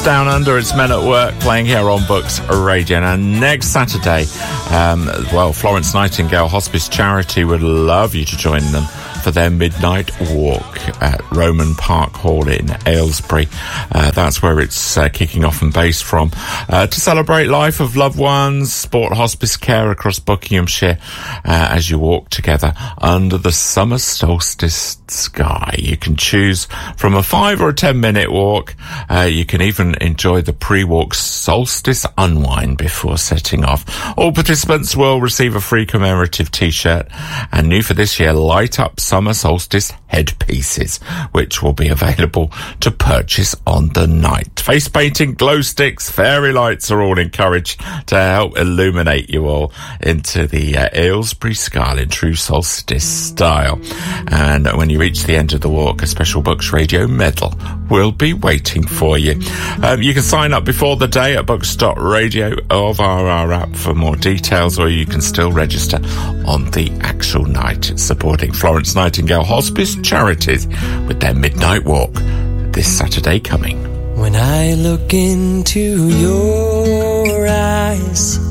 Down Under, it's Men at Work, playing here on Books Radio. And next Saturday, Florence Nightingale Hospice Charity would love you to join them for their midnight walk at Roman Park Hall in Aylesbury. That's where it's kicking off and based from, to celebrate life of loved ones, support hospice care across Buckinghamshire as you walk together under the summer solstice sky. You can choose from a 5 or a 10-minute walk. You can even enjoy the pre-walk solstice unwind before setting off. All participants will receive a free commemorative t-shirt, and new for this year, light up summer solstice headpieces, which will be available to purchase on the night. Face painting, glow sticks, fairy lights are all encouraged to help illuminate you all into the Aylesbury sky in true solstice style. And when you reach the end of the walk, a special Books Radio medal will be waiting for you. You can sign up before the day at books.radio or via our app for more details, or you can still register on the actual night. It's supporting Florence Nightingale Hospice Charities with their midnight walk this Saturday coming. When I look into your eyes,